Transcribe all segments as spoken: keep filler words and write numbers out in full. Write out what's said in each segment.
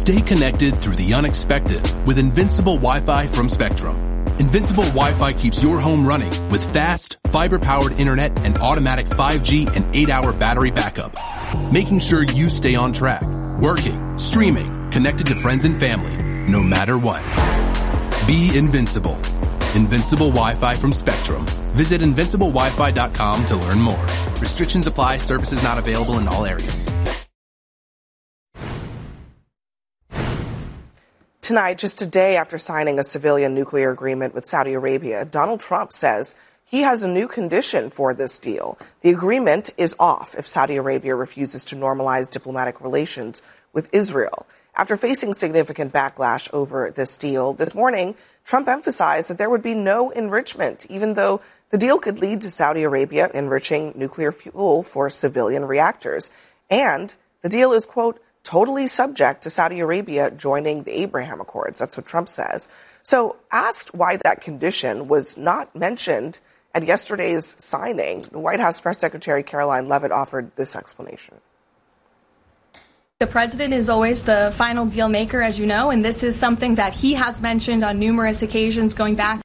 Stay connected through the unexpected with Invincible Wi-Fi from Spectrum. Invincible Wi-Fi keeps your home running with fast, fiber-powered internet and automatic five G and eight hour battery backup, making sure you stay on track, working, streaming, connected to friends and family, no matter what. Be invincible. Invincible Wi-Fi from Spectrum. Visit invincible wi fi dot com to learn more. Restrictions apply. Services not available in all areas. Tonight, just a day after signing a civilian nuclear agreement with Saudi Arabia, Donald Trump says he has a new condition for this deal. The agreement is off if Saudi Arabia refuses to normalize diplomatic relations with Israel. After facing significant backlash over this deal, this morning, Trump emphasized that there would be no enrichment, even though the deal could lead to Saudi Arabia enriching nuclear fuel for civilian reactors. And the deal is, quote, totally subject to Saudi Arabia joining the Abraham Accords. That's what Trump says. So asked why that condition was not mentioned at yesterday's signing, the White House Press Secretary Caroline Leavitt offered this explanation. The president is always the final deal maker, as you know, and this is something that he has mentioned on numerous occasions going back.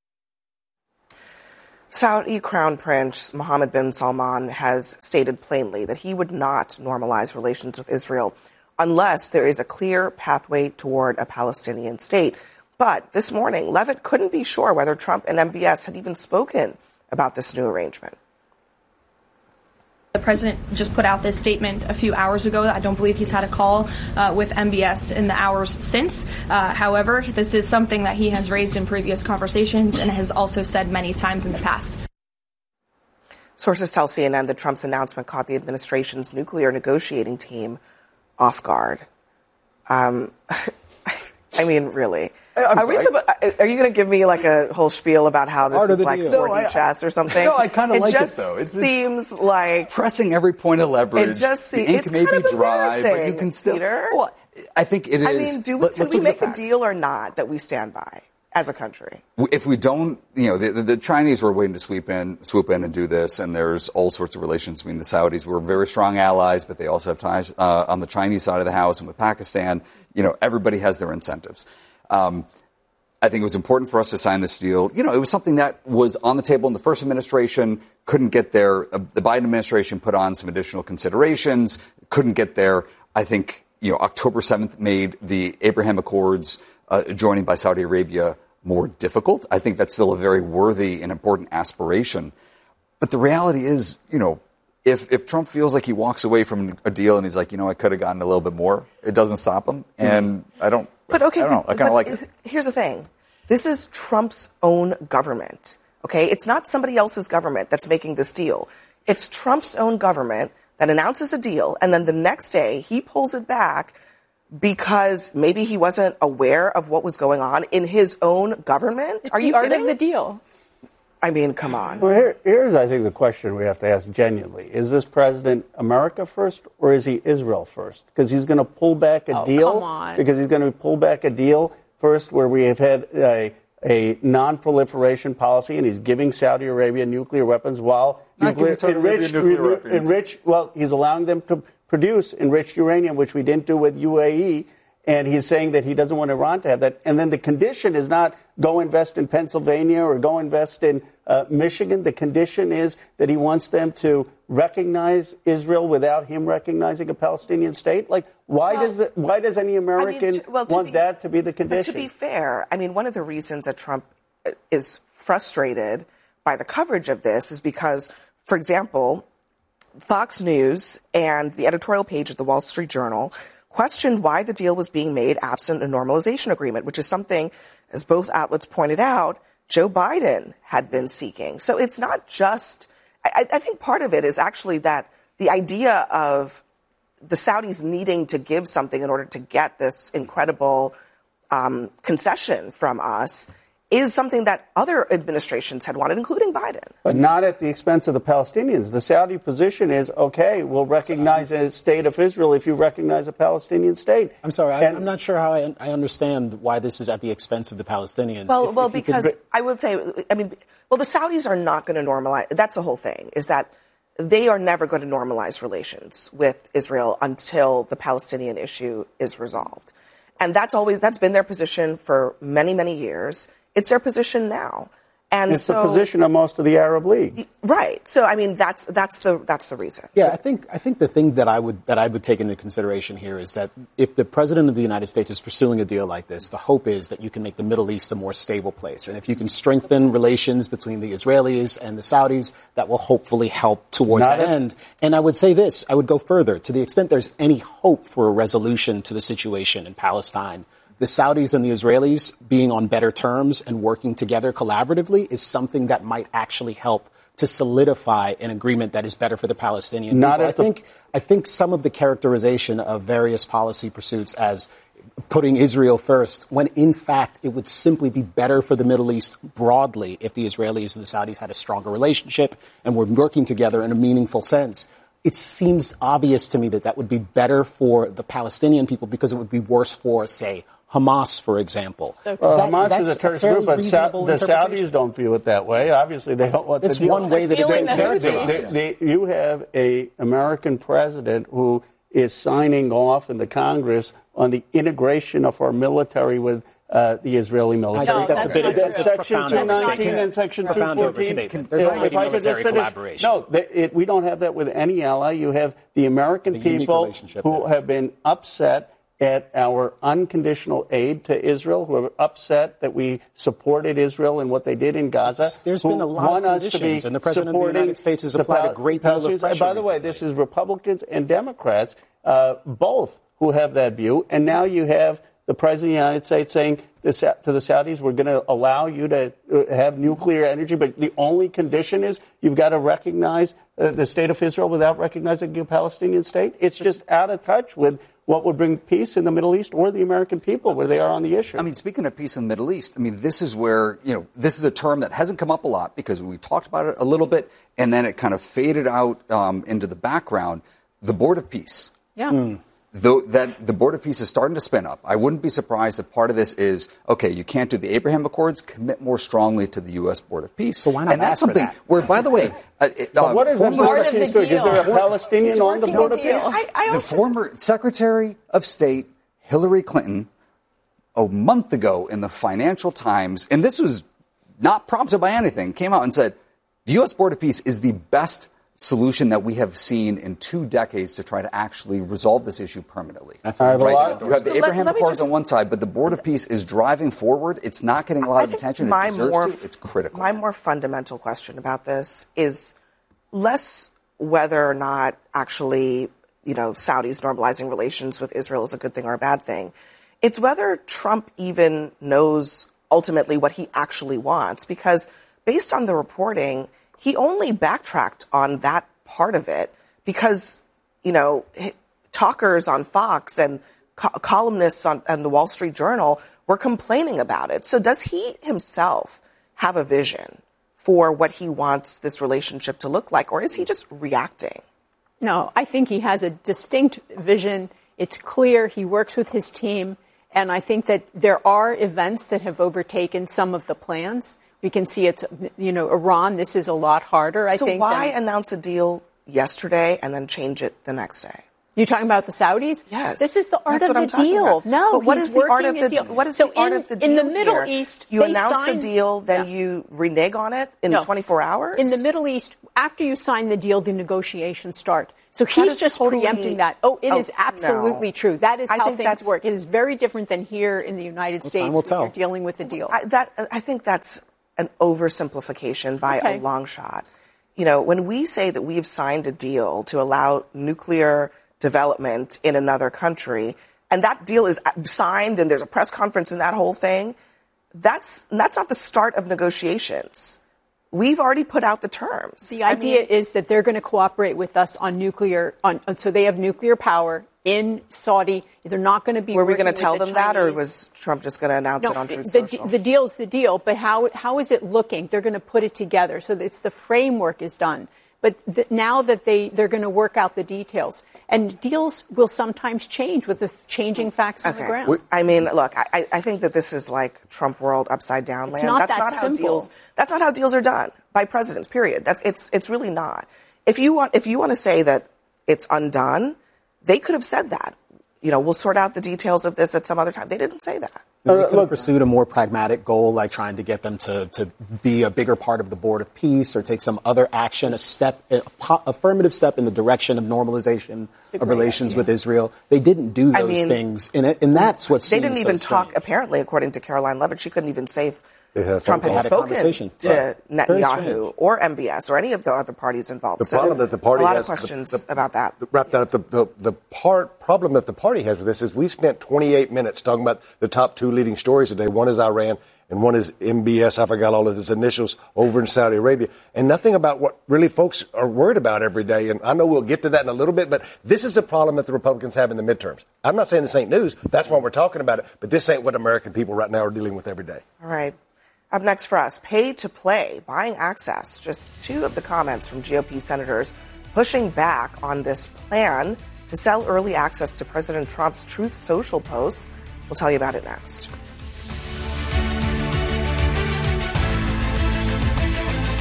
Saudi Crown Prince Mohammed bin Salman has stated plainly that he would not normalize relations with Israel unless there is a clear pathway toward a Palestinian state. But this morning, Leavitt couldn't be sure whether Trump and M B S had even spoken about this new arrangement. The president just put out this statement a few hours ago. I don't believe he's had a call uh, with M B S in the hours since. Uh, however, this is something that he has raised in previous conversations and has also said many times in the past. Sources tell C N N that Trump's announcement caught the administration's nuclear negotiating team off guard. Um, I mean, really. Are, we supposed, are you going to give me like a whole spiel about how this is like four D chess or something? No, I kind of like it though. It seems like pressing every point of leverage. It just seems the ink it's may kind be of dry, but you can still. Peter? Well, I think it is. I mean, do we, let, can we make a deal or not that we stand by as a country? If we don't, you know, the, the, the Chinese were waiting to sweep in, swoop in and do this, and there's all sorts of relations between the Saudis. We're very strong allies, but they also have ties uh, on the Chinese side of the house and with Pakistan. You know, everybody has their incentives. Um, I think it was important for us to sign this deal. You know, it was something that was on the table in the first administration, couldn't get there. Uh, the Biden administration put on some additional considerations, couldn't get there. I think, you know, October seventh made the Abraham Accords uh, joining by Saudi Arabia more difficult. I think that's still a very worthy and important aspiration. But the reality is, you know, if if Trump feels like he walks away from a deal and he's like, you know, I could have gotten a little bit more, it doesn't stop him. And I don't, but okay, I don't know. I kind of like it. Here's the thing. This is Trump's own government, okay? It's not somebody else's government that's making this deal. It's Trump's own government that announces a deal, and then the next day he pulls it back because maybe he wasn't aware of what was going on in his own government? It's Are the you art kidding? of the deal. I mean, come on. Well, here, here's, I think, the question we have to ask genuinely. Is this president America first or is he Israel first? Because he's going to pull back a oh, deal. Come on. Because he's going to pull back a deal first where we have had a, a non-proliferation policy and he's giving Saudi Arabia nuclear weapons while nuclear, enriched, nuclear weapons. enrich, well, he's allowing them to produce enriched uranium, which we didn't do with U A E. And he's saying that he doesn't want Iran to have that. And then the condition is not go invest in Pennsylvania or go invest in uh, Michigan. The condition is that he wants them to recognize Israel without him recognizing a Palestinian state. Like, why well, does the, why does any American I mean, to, well, want be, that to be the condition? But to be fair, I mean, one of the reasons that Trump is frustrated by the coverage of this is because, for example, Fox News and the editorial page of the Wall Street Journal questioned why the deal was being made absent a normalization agreement, which is something, as both outlets pointed out, Joe Biden had been seeking. So it's not just, I, I think part of it is actually that the idea of the Saudis needing to give something in order to get this incredible um, concession from us is something that other administrations had wanted, including Biden. But not at the expense of the Palestinians. The Saudi position is, okay, we'll recognize a state of Israel if you recognize a Palestinian state. I'm sorry, I, I'm not sure how I, I understand why this is at the expense of the Palestinians. Well, if, well, if because could... I would say, I mean, well, the Saudis are not going to normalize. That's the whole thing, is that they are never going to normalize relations with Israel until the Palestinian issue is resolved. And that's always, that's been their position for many, many years. It's their position now. And it's so, the position of most of the Arab League. Right. So, I mean, that's that's the that's the reason. Yeah, I think I think the thing that I would that I would take into consideration here is that if the president of the United States is pursuing a deal like this, the hope is that you can make the Middle East a more stable place. And if you can strengthen relations between the Israelis and the Saudis, that will hopefully help towards Not that a- end. And I would say this, I would go further. To the extent there's any hope for a resolution to the situation in Palestine, the Saudis and the Israelis being on better terms and working together collaboratively is something that might actually help to solidify an agreement that is better for the Palestinian Not people. I at the- think I think some of the characterization of various policy pursuits as putting Israel first, when in fact it would simply be better for the Middle East broadly if the Israelis and the Saudis had a stronger relationship and were working together in a meaningful sense. It seems obvious to me that that would be better for the Palestinian people because it would be worse for, say, Hamas, for example. Well, That- Hamas that's is a terrorist fairly group, but Sa- reasonable the interpretation. Saudis don't view it that way. Obviously, they don't want It's the deal. one way that it's feeling been the characterized. They- they- you have a American president who is signing off in the Congress on the integration of our military with uh, the Israeli I military. think that's a that's bit not of that's a Section profound two nineteen overstatement. and Section Profound two fourteen. overstatement. There's If already I could just military finish. collaboration. No, they, it, we don't have that with any ally. You have the American A unique people relationship who there. have been upset at our unconditional aid to Israel, who are upset that we supported Israel and what they did in Gaza. There's who been a lot of want us to conditions, be and the President of the supporting United States has the applied a Pal- great deal of Palestinians. pressure And by the way, recently. this is Republicans and Democrats, uh, both who have that view. And now you have the President of the United States saying the Sa- to the Saudis, we're going to allow you to uh, have nuclear energy, but the only condition is you've got to recognize uh, the state of Israel without recognizing the Palestinian state. It's just out of touch with what would bring peace in the Middle East or the American people where they are on the issue. I mean, speaking of peace in the Middle East, I mean, this is where, you know, this is a term that hasn't come up a lot because we talked about it a little bit and then it kind of faded out um, into the background. The Board of Peace. Yeah. Hmm. Though that the Board of Peace is starting to spin up. I wouldn't be surprised if part of this is, okay, you can't do the Abraham Accords, commit more strongly to the U S. Board of Peace. So why not and that's ask for something that? where, by the way, uh, it, But uh, what is that former Part Board of of the Peace doing? Is there a deal. Palestinian It's on the working Board of the deal. Peace? I, I the also, former Secretary of State Hillary Clinton a month ago in the Financial Times, and this was not prompted by anything, came out and said the U S. Board of Peace is the best solution that we have seen in two decades to try to actually resolve this issue permanently. That's I have a Right? lot- You have the Let- Abraham let me Accords just- on one side, but the Board of Peace is driving forward. It's not getting a lot I of think attention. my It deserves more, to. It's critical. My more fundamental question about this is less whether or not actually, you know, Saudis normalizing relations with Israel is a good thing or a bad thing. It's whether Trump even knows ultimately what he actually wants, because based on the reporting, he only backtracked on that part of it because, you know, talkers on Fox and co- columnists on, on the Wall Street Journal were complaining about it. So does he himself have a vision for what he wants this relationship to look like, or is he just reacting? No, I think he has a distinct vision. It's clear he works with his team. And I think that there are events that have overtaken some of the plans. We can see it's, you know, Iran. This is a lot harder, I so think. why than, announce a deal yesterday and then change it the next day? You're talking about the Saudis? Yes. This is the art That's of what I'm the talking deal. about. No, but what he's is the art working of the a deal. what is so the art in, of the deal in the Middle here? East, You they announce signed, a deal, then yeah. you renege on it in No. twenty-four hours? In the Middle East, after you sign the deal, the negotiations start. So That he's is just totally- preempting that. Oh, it Oh, is absolutely no. true. That is I how think things that's- work. It is very different than here in the United States time will when tell. you're dealing with a deal. I, that, I think that's an oversimplification by Okay. a long shot. You know, when we say that we've signed a deal to allow nuclear development in another country, and that deal is signed and there's a press conference and that whole thing, that's, that's not the start of negotiations. We've already put out the terms. The I idea mean, is that they're going to cooperate with us on nuclear, on, on- so they have nuclear power in Saudi. They're not going to be. were we going to tell them that, or was Trump just going to announce No, it on Truth the, Social? the deal's the deal, but how how is it looking? They're going to put it together, so that it's the framework is done. But th- now that they they're going to work out the details, and deals will sometimes change with the changing facts on the Okay. ground. I mean, look, I, I think that this is like Trump world upside down It's land. not that's that not how simple. deals. That's not how deals are done by presidents. Period. That's it's it's really not. If you want if you want to say that it's undone, they could have said that. you know, we'll sort out the details of this at some other time. They didn't say that. They could have pursued a more pragmatic goal, like trying to get them to, to be a bigger part of the board of peace or take some other action, a step, a po- affirmative step in the direction of normalization of relations idea. with Israel. They didn't do those I mean, things, and, it, and that's what they didn't even so talk. Apparently, according to Caroline Levitt, she couldn't even say Trump had, had spoken to right. Netanyahu or M B S or any of the other parties involved. The so problem that the party a lot has, of questions the, the, about that. The, wrap that up. The, the, the part problem that the party has with this is we've spent twenty-eight minutes talking about the top two leading stories today. One is Iran and one is M B S. I forgot all of his initials over in Saudi Arabia, and nothing about what really folks are worried about every day. And I know we'll get to that in a little bit, but this is a problem that the Republicans have in the midterms. I'm not saying this ain't news. That's why we're talking about it. But this ain't what American people right now are dealing with every day. All right. Up next for us, pay to play, buying access. Just two of the comments from G O P senators pushing back on this plan to sell early access to President Trump's Truth Social posts. We'll tell you about it next.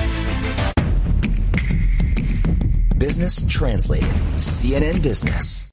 Business Translated, C N N Business.